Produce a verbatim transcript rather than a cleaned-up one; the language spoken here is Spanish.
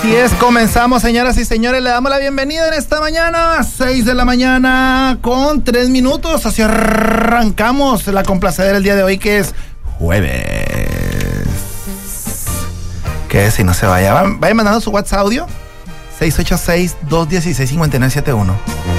Así es, comenzamos, señoras y señores, le damos la bienvenida en esta mañana, seis de la mañana con tres minutos, así arrancamos la complacedera el día de hoy, que es jueves. Que si no se vaya, vaya mandando su WhatsApp audio, seis ocho seis, dos uno seis, cinco nueve siete uno.